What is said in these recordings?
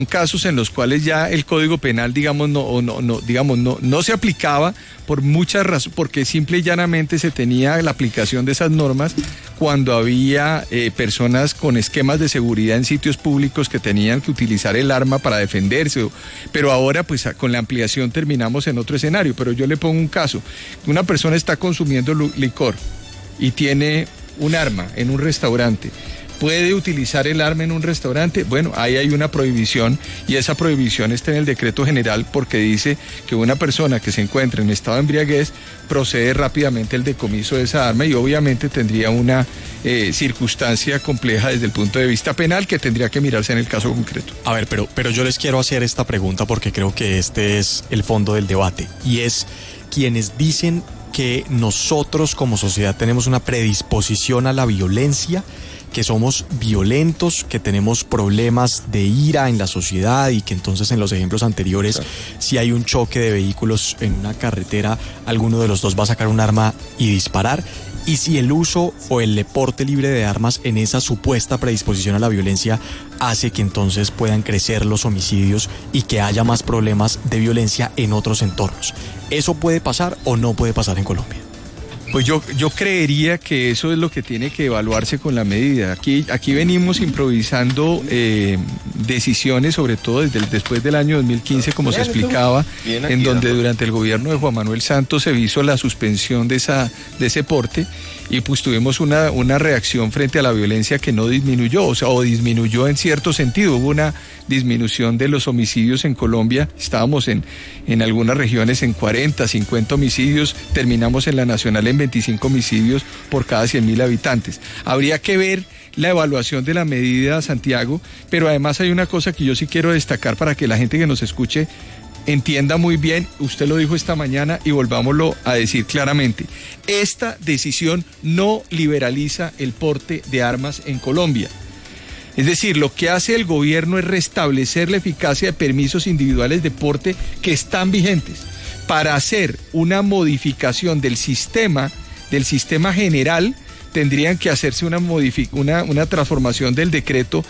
casos en los cuales ya el Código Penal, no se aplicaba por muchas razones, porque simple y llanamente se tenía la aplicación de esas normas cuando había personas con esquemas de seguridad en sitios públicos que tenían que utilizar el arma para defenderse, pero ahora pues con la ampliación terminamos en otro escenario. Pero yo le pongo un caso: una persona está consumiendo licor y tiene un arma en un restaurante. ¿Puede utilizar el arma en un restaurante? Bueno, ahí hay una prohibición, y esa prohibición está en el decreto general, porque dice que una persona que se encuentra en estado de embriaguez procede rápidamente el decomiso de esa arma, y obviamente tendría una circunstancia compleja desde el punto de vista penal que tendría que mirarse en el caso concreto. A ver, pero yo les quiero hacer esta pregunta porque creo que este es el fondo del debate, y es quienes dicen que nosotros como sociedad tenemos una predisposición a la violencia, que somos violentos, que tenemos problemas de ira en la sociedad, y que entonces en los ejemplos anteriores, claro, si hay un choque de vehículos en una carretera, alguno de los dos va a sacar un arma y disparar. Y si el uso o el porte libre de armas en esa supuesta predisposición a la violencia hace que entonces puedan crecer los homicidios y que haya más problemas de violencia en otros entornos. ¿Eso puede pasar o no puede pasar en Colombia? Pues yo creería que eso es lo que tiene que evaluarse con la medida. Aquí venimos improvisando decisiones, sobre todo después del año 2015, como se explicaba, en donde durante el gobierno de Juan Manuel Santos se hizo la suspensión de ese porte, y pues tuvimos una reacción frente a la violencia que no disminuyó, o disminuyó en cierto sentido. Hubo una disminución de los homicidios en Colombia. Estábamos en algunas regiones en 40, 50 homicidios, terminamos en la nacional en 25 homicidios por cada 100.000 habitantes. Habría que ver la evaluación de la medida, Santiago, pero además hay una cosa que yo sí quiero destacar para que la gente que nos escuche entienda muy bien. Usted lo dijo esta mañana y volvámoslo a decir claramente: esta decisión no liberaliza el porte de armas en Colombia. Es decir, lo que hace el gobierno es restablecer la eficacia de permisos individuales de porte que están vigentes. Para hacer una modificación del sistema general, tendrían que hacerse una transformación del decreto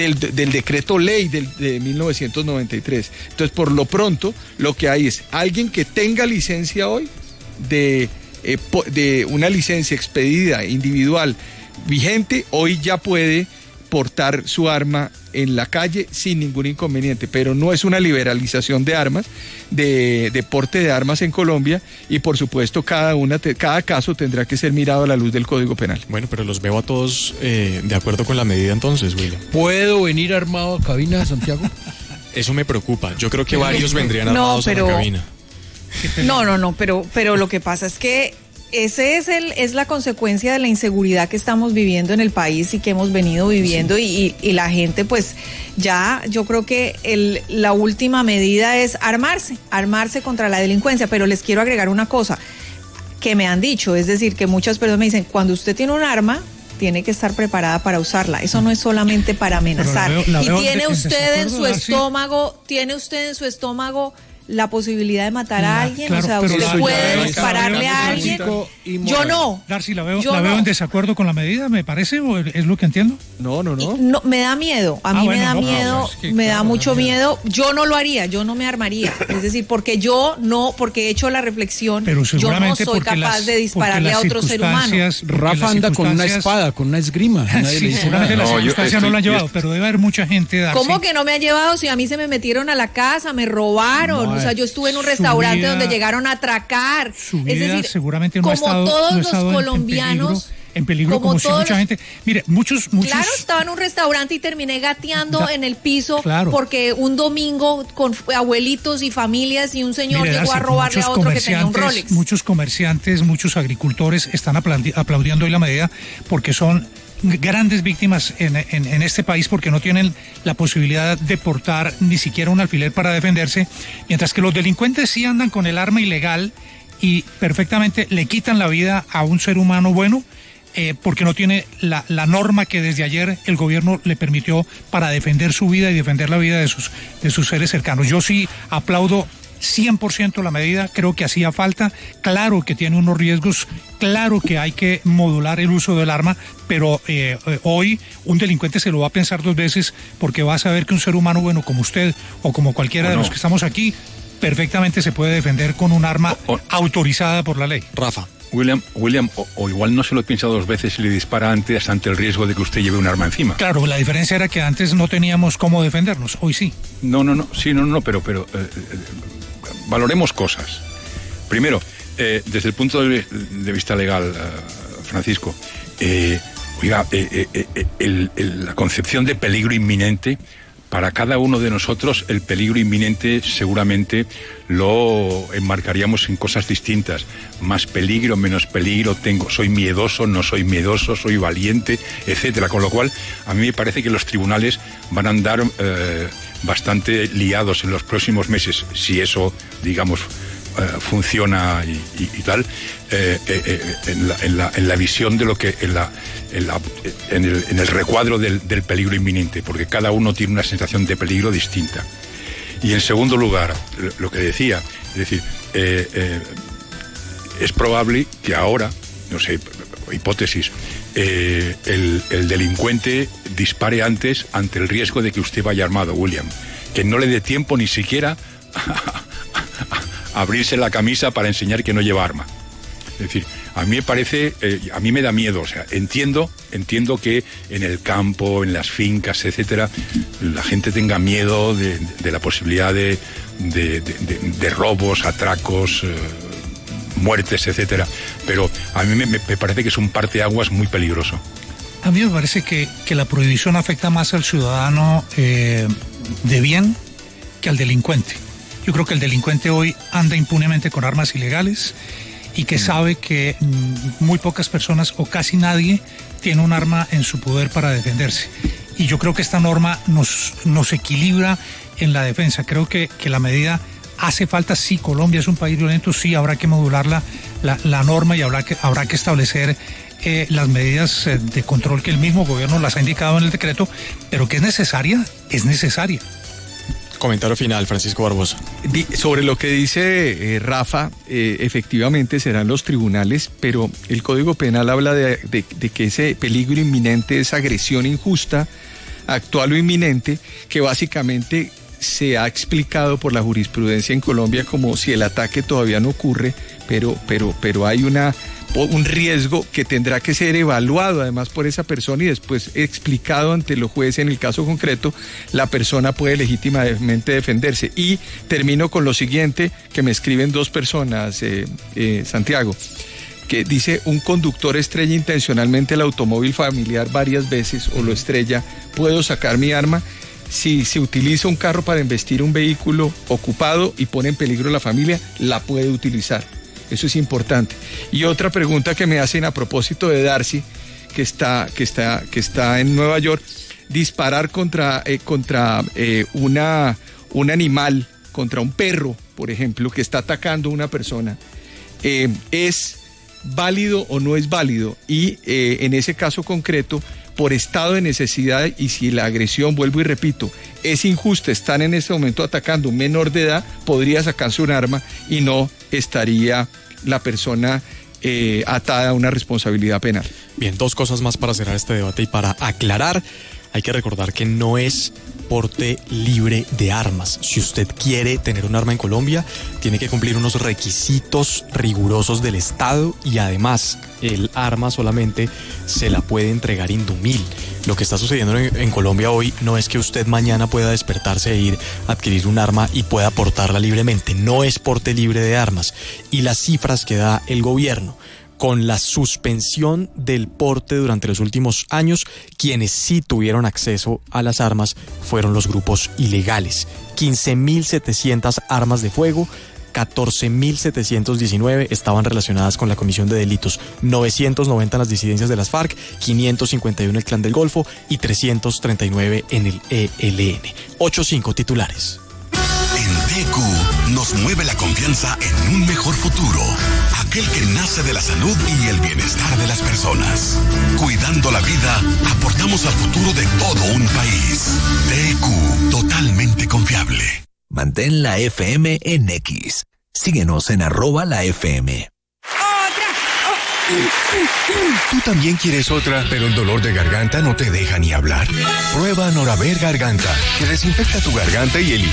ley de 1993. Entonces, por lo pronto, lo que hay es alguien que tenga licencia hoy de una licencia expedida individual vigente, hoy ya puede portar su arma en la calle sin ningún inconveniente, pero no es una liberalización de armas, de porte de armas en Colombia, y por supuesto cada caso tendrá que ser mirado a la luz del Código Penal. Bueno, pero los veo a todos de acuerdo con la medida entonces, William. ¿Puedo venir armado a cabina, Santiago? Eso me preocupa. Yo creo que varios vendrían armados a la cabina. No, pero lo que pasa es que ese es la consecuencia de la inseguridad que estamos viviendo en el país y que hemos venido viviendo, sí. y la gente, pues ya, yo creo que la última medida es armarse contra la delincuencia. Pero les quiero agregar una cosa que me han dicho, es decir, que muchas personas me dicen: cuando usted tiene un arma, tiene que estar preparada para usarla. Eso no es solamente para amenazar. Y tiene usted en su estómago la posibilidad de matar a alguien, claro, o sea, usted puede dispararle a alguien. Yo no. Darcy, la veo en desacuerdo con la medida, me parece, o es lo que entiendo. No, me da miedo. A mí me da miedo, me da mucho miedo. Yo no lo haría, yo no me armaría. Es decir, porque he hecho la reflexión, yo no soy capaz de dispararle a otro ser humano. Rafa anda con una espada, con una esgrima. Sí, seguramente las circunstancias no lo han llevado, pero debe haber mucha gente, Darcy. ¿Cómo que no me ha llevado? Si a mí se me metieron a la casa, me robaron. O sea, yo estuve en un restaurante donde llegaron a atracar. Es decir, seguramente no como todos los colombianos en peligro como si mucha gente. Mire, muchos. Claro, estaba en un restaurante y terminé gateando en el piso, claro, porque un domingo con abuelitos y familias, y un señor llegó a robarle a otro que tenía un Rolex. Muchos comerciantes, muchos agricultores están aplaudiendo hoy la medida, porque son grandes víctimas en este país, porque no tienen la posibilidad de portar ni siquiera un alfiler para defenderse, mientras que los delincuentes sí andan con el arma ilegal y perfectamente le quitan la vida a un ser humano bueno, porque no tiene la norma que desde ayer el gobierno le permitió para defender su vida y defender la vida de sus seres cercanos. Yo sí aplaudo 100% la medida, creo que hacía falta, claro que tiene unos riesgos, claro que hay que modular el uso del arma, pero hoy un delincuente se lo va a pensar 2 veces porque va a saber que un ser humano bueno como usted o como cualquiera de los que estamos aquí perfectamente se puede defender con un arma autorizada por la ley. Rafa. William, o igual no se lo piensa 2 veces y le dispara antes ante el riesgo de que usted lleve un arma encima. Claro, la diferencia era que antes no teníamos cómo defendernos, hoy sí. Pero valoremos cosas. Primero, desde el punto de vista legal, Francisco, la concepción de peligro inminente, para cada uno de nosotros el peligro inminente seguramente lo enmarcaríamos en cosas distintas. Más peligro, menos peligro, soy miedoso, no soy miedoso, soy valiente, etcétera. Con lo cual, a mí me parece que los tribunales van a andar bastante liados en los próximos meses, si eso, digamos, funciona y tal, en la visión de lo que en el recuadro del peligro inminente, porque cada uno tiene una sensación de peligro distinta. Y en segundo lugar, lo que decía, es decir, es probable que ahora, no sé, hipótesis, el delincuente dispare antes ante el riesgo de que usted vaya armado, William, que no le dé tiempo ni siquiera abrirse la camisa para enseñar que no lleva arma. Es decir, a mí me parece, a mí me da miedo, o sea, entiendo que en el campo, en las fincas, etcétera, la gente tenga miedo de la posibilidad de robos, atracos, muertes, etcétera, pero a mí me parece que es un parteaguas muy peligroso. A mí me parece que la prohibición afecta más al ciudadano de bien que al delincuente. Yo creo que el delincuente hoy anda impunemente con armas ilegales y que sabe que muy pocas personas o casi nadie tiene un arma en su poder para defenderse. Y yo creo que esta norma nos equilibra en la defensa. Creo que la medida hace falta. Sí, Colombia es un país violento, sí, habrá que modular la norma y habrá que establecer las medidas de control que el mismo gobierno las ha indicado en el decreto, pero que es necesaria. Comentario final, Francisco Barbosa. Sobre lo que dice Rafa, efectivamente serán los tribunales, pero el Código Penal habla de que ese peligro inminente, esa agresión injusta, actual o inminente, que básicamente se ha explicado por la jurisprudencia en Colombia como si el ataque todavía no ocurre, pero hay un riesgo que tendrá que ser evaluado además por esa persona y después explicado ante los jueces. En el caso concreto, la persona puede legítimamente defenderse. Y termino con lo siguiente, que me escriben 2 personas, Santiago, que dice: un conductor estrella intencionalmente el automóvil familiar varias veces o lo estrella, ¿puedo sacar mi arma? Si se utiliza un carro para embestir un vehículo ocupado y pone en peligro a la familia, la puede utilizar. Eso es importante. Y otra pregunta que me hacen a propósito de Darcy, que está en Nueva York: disparar contra un animal, contra un perro, por ejemplo, que está atacando a una persona, ¿es válido o no es válido? Y en ese caso concreto, por estado de necesidad, y si la agresión, vuelvo y repito, es injusta, están en este momento atacando a un menor de edad, podría sacarse un arma y no estaría la persona atada a una responsabilidad penal. Bien, 2 cosas más para cerrar este debate y para aclarar. Hay que recordar que no es porte libre de armas. Si usted quiere tener un arma en Colombia, tiene que cumplir unos requisitos rigurosos del Estado y además el arma solamente se la puede entregar indumil. Lo que está sucediendo en Colombia hoy no es que usted mañana pueda despertarse e ir a adquirir un arma y pueda portarla libremente. No es porte libre de armas. Y las cifras que da el gobierno: con la suspensión del porte durante los últimos años, quienes sí tuvieron acceso a las armas fueron los grupos ilegales. 15.700 armas de fuego, 14.719 estaban relacionadas con la comisión de delitos, 990 en las disidencias de las FARC, 551 en el Clan del Golfo y 339 en el ELN. 8.5 titulares. En DQ nos mueve la confianza en un mejor futuro, aquel que nace de la salud y el bienestar de las personas. Cuidando la vida, aportamos al futuro de todo un país. DQ, totalmente confiable. Mantén la FM en X. Síguenos en @lafm. ¿Tú también quieres otra, pero el dolor de garganta no te deja ni hablar? Prueba Noraver Garganta, que desinfecta tu garganta y elimina